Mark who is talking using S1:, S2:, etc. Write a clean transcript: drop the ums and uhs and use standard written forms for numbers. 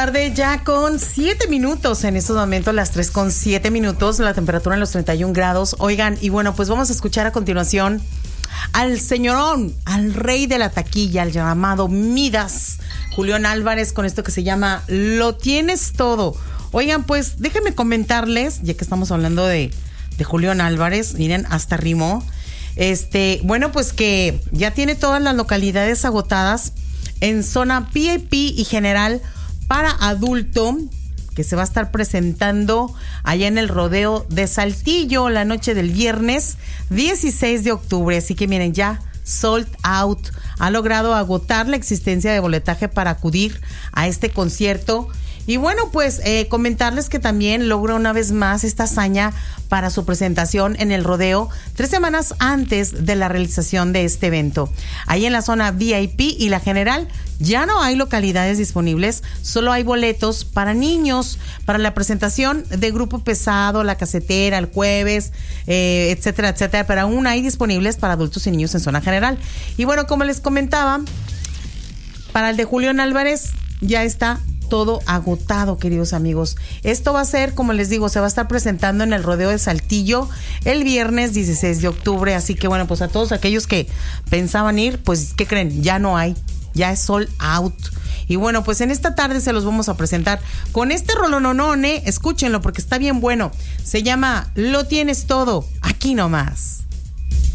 S1: tarde, ya con 7 minutos. En estos momentos, las 3:07, la temperatura en los 31 grados. Oigan, y bueno, pues vamos a escuchar a continuación al señorón, al rey de la taquilla, al llamado Midas, Julián Álvarez, con esto que se llama Lo Tienes Todo. Oigan, pues déjenme comentarles, ya que estamos hablando de Julián Álvarez, miren, hasta rimó. Bueno, pues que ya tiene todas las localidades agotadas en zona VIP y general para adulto, que se va a estar presentando allá en el Rodeo de Saltillo la noche del viernes 16 de octubre. Así que miren, ya sold out. Ha logrado agotar la existencia de boletaje para acudir a este concierto. Y bueno, pues comentarles que también logra una vez más esta hazaña para su presentación en el rodeo 3 semanas antes de la realización de este evento. Ahí en la zona VIP y la general ya no hay localidades disponibles, solo hay boletos para niños, para la presentación de Grupo Pesado, La Casetera, el jueves, etcétera, etcétera, pero aún hay disponibles para adultos y niños en zona general. Y bueno, como les comentaba, para el de Julián Álvarez ya está todo agotado, queridos amigos. Esto va a ser, como les digo, se va a estar presentando en el Rodeo de Saltillo el viernes 16 de octubre. Así que bueno, pues a todos aquellos que pensaban ir, pues, ¿qué creen? Ya no hay, ya es sold out. Y bueno, pues en esta tarde se los vamos a presentar con este rolononone. Escúchenlo porque está bien bueno. Se llama Lo Tienes Todo, aquí nomás.